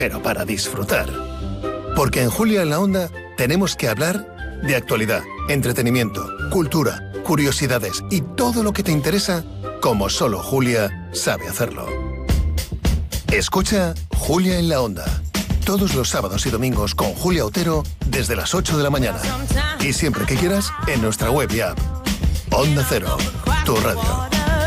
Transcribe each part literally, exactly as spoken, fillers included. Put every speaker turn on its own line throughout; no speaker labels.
pero para disfrutar. Porque en Julia en la Onda tenemos que hablar de actualidad, entretenimiento, cultura, curiosidades y todo lo que te interesa, como solo Julia sabe hacerlo. Escucha Julia en la Onda, todos los sábados y domingos con Julia Otero desde las ocho de la mañana. Y siempre que quieras, en nuestra web y app. Onda Cero, tu radio.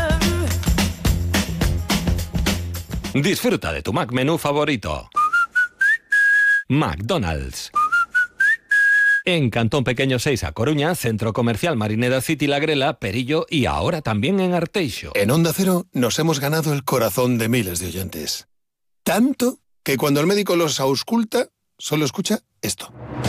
Disfruta de tu Mac menú favorito. McDonald's. En Cantón Pequeño seis a Coruña, Centro Comercial Marineda City La Grela, Perillo y ahora también en Arteixo.
En Onda Cero nos hemos ganado el corazón de miles de oyentes. Tanto que cuando el médico los ausculta, solo escucha esto.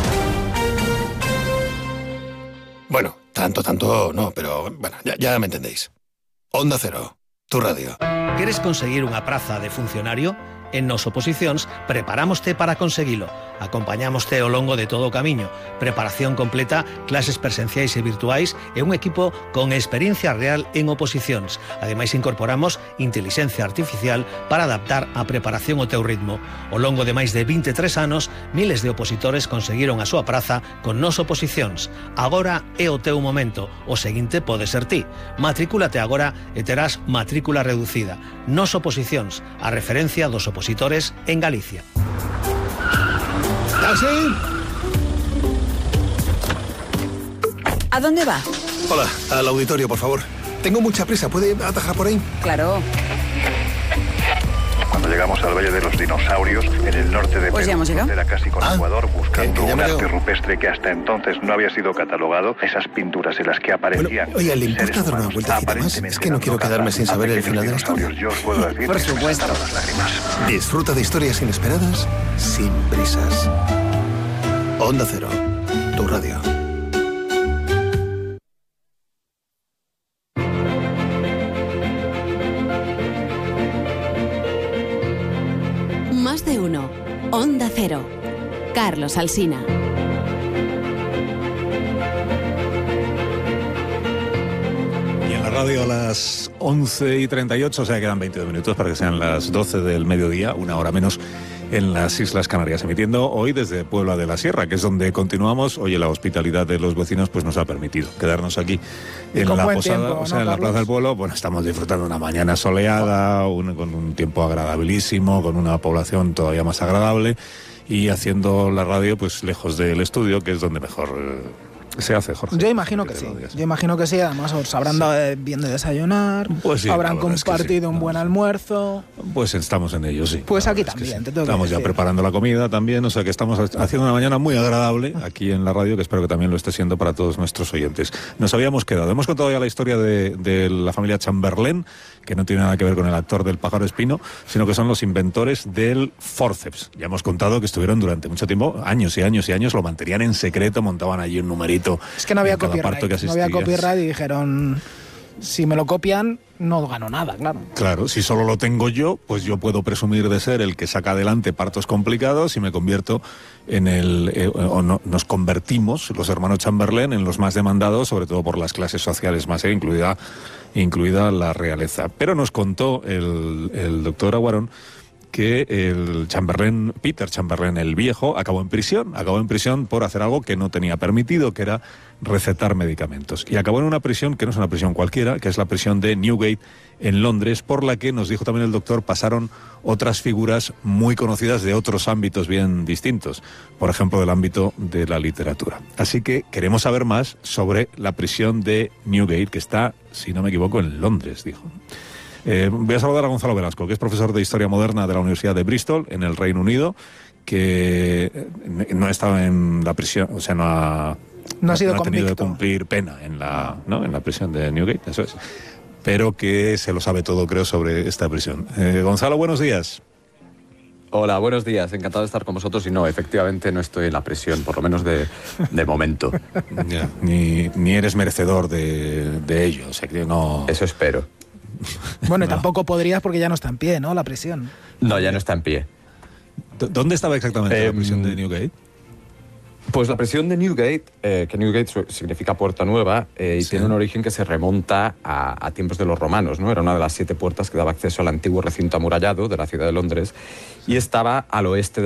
Bueno, tanto, tanto no, pero bueno, ya, ya me entendéis. Onda Cero, tu radio.
¿Queres conseguir unha praza de funcionario? En Nos Oposicións preparámoste para conseguilo. Acompañámoste ao longo de todo o camiño. Preparación completa, clases presenciais e virtuais e un equipo con experiencia real en oposicións. Ademais incorporamos intelixencia artificial para adaptar a preparación ao teu ritmo. Ao longo de máis de vinte e tres anos, miles de opositores conseguiron a súa praza con Nos Oposicións. Agora é o teu momento. O seguinte pode ser ti. Matricúlate agora e terás matrícula reducida. Nos Oposicións, a referencia dos opositores en Galicia.
¿Taxi?
¿A dónde va?
Hola, al auditorio, por favor. Tengo mucha prisa, ¿puede atajar por ahí?
Claro.
Cuando llegamos al Valle de los Dinosaurios, en el norte de
pues
Perú,
era
casi con
ah,
Ecuador, buscando
que, que
un arte
veo.
rupestre que hasta entonces no había sido catalogado, esas pinturas en las que aparecían...
Bueno, oye, ¿le importa dar una vueltecita más? Es que no quiero quedarme sin saber el final de la historia.
Yo os puedo decir
Por
que
supuesto.
las lágrimas.
Disfruta de historias inesperadas sin prisas. Onda Cero, tu radio.
Más de uno. Onda Cero. Carlos Alsina.
Y en la radio a las once y treinta y ocho, o sea, quedan veintidós minutos para que sean las doce del mediodía, una hora menos en las Islas Canarias, emitiendo hoy desde Puebla de la Sierra, que es donde continuamos. Oye, la hospitalidad de los vecinos pues nos ha permitido quedarnos aquí en la posada,
tiempo,
o sea,
¿no,
en la
Carlos?
Plaza del Pueblo. Bueno, estamos disfrutando una mañana soleada, un, con un tiempo agradabilísimo, con una población todavía más agradable y haciendo la radio pues lejos del estudio, que es donde mejor eh, se hace, Jorge.
Yo imagino que sí, yo imagino que sí, además os habrán dado eh, bien de desayunar,
Pues sí,
habrán
la verdad es que
compartido
sí,
un buen almuerzo.
Pues estamos en ello, sí.
Pues
La
aquí
verdad es que
también,
sí.
te tengo que
Estamos ya
decir.
preparando la comida también, o sea que estamos haciendo una mañana muy agradable aquí en la radio, que espero que también lo esté siendo para todos nuestros oyentes. Nos habíamos quedado, hemos contado ya la historia de, de la familia Chamberlain, que no tiene nada que ver con el actor del pájaro espino, sino que son los inventores del forceps. Ya hemos contado que estuvieron durante mucho tiempo, años y años y años, lo mantenían en secreto, montaban allí un numerito.
Es que no había
en cada parto
copyright,
que
no había
asistías.
copyright y dijeron, si me lo copian, no gano nada, claro.
Claro, si solo lo tengo yo, pues yo puedo presumir de ser el que saca adelante partos complicados y me convierto en el, eh, o no, nos convertimos, los hermanos Chamberlain, en los más demandados, sobre todo por las clases sociales más, eh, incluida, incluida la realeza. Pero nos contó el, el doctor Aguarón que el Chamberlain, Peter Chamberlain el viejo, acabó en prisión, acabó en prisión por hacer algo que no tenía permitido, que era recetar medicamentos. Y acabó en una prisión que no es una prisión cualquiera, que es la prisión de Newgate en Londres, por la que, nos dijo también el doctor, pasaron otras figuras muy conocidas de otros ámbitos bien distintos, por ejemplo, del ámbito de la literatura. Así que queremos saber más sobre la prisión de Newgate, que está, si no me equivoco, en Londres, dijo. Eh, voy a saludar a Gonzalo Velasco, que es profesor de Historia Moderna de la Universidad de Bristol, en el Reino Unido, que no ha estado en la prisión, o sea, no ha,
No ha sido
no ha tenido
convicto.
que cumplir pena en la, ¿no? en la prisión de Newgate, eso es. Pero que se lo sabe todo, creo, sobre esta prisión. Eh, Gonzalo, buenos días.
Hola, buenos días. Encantado de estar con vosotros. Y no, efectivamente no estoy en la prisión, por lo menos de, de momento.
Ya, ni, ni eres merecedor de, de ello, o sea, que no...
Eso espero.
Bueno, y
No.
tampoco podrías porque ya no está en pie, ¿no? La prisión.
No, ya no está en pie.
¿Dónde estaba exactamente
Eh,
la prisión de Newgate?
Pues la prisión de Newgate, eh, que Newgate significa puerta nueva, eh, y sí. tiene un origen que se remonta a, a tiempos de los romanos, ¿no? Era una de las siete puertas que daba acceso al antiguo recinto amurallado de la ciudad de Londres y estaba al oeste de